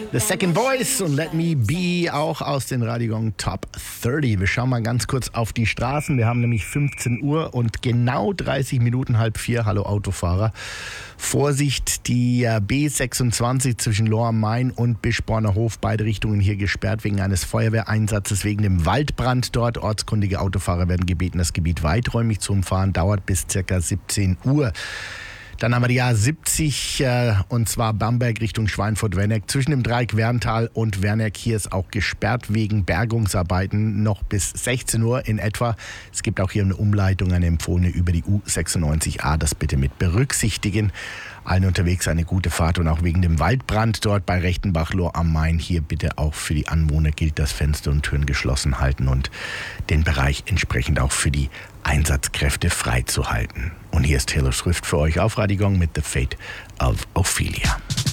The Second Voice und Let Me Be, auch aus den Radiogong Top 30. Wir schauen mal ganz kurz auf die Straßen. Wir haben nämlich 15 Uhr und genau 30 Minuten, halb vier. Hallo Autofahrer. Vorsicht, die B26 zwischen Lohr am Main und Bischborner Hof, beide Richtungen hier gesperrt wegen eines Feuerwehreinsatzes wegen dem Waldbrand dort. Ortskundige Autofahrer werden gebeten, das Gebiet weiträumig zu umfahren. Dauert bis ca. 17 Uhr. Dann haben wir die A70 und zwar Bamberg Richtung Schweinfurt-Wenneck. Zwischen dem Dreieck Werntal und Werneck hier ist auch gesperrt wegen Bergungsarbeiten noch bis 16 Uhr in etwa. Es gibt auch hier eine Umleitung, eine empfohlene über die U96A. Das bitte mit berücksichtigen. Allen unterwegs eine gute Fahrt und auch wegen dem Waldbrand dort bei Rechtenbach-Lohr am Main hier bitte auch für die Anwohner gilt das Fenster und Türen geschlossen halten und den Bereich entsprechend auch für die Einsatzkräfte freizuhalten. Und hier ist Taylor Swift für euch auf Radiogong mit The Fate of Ophelia.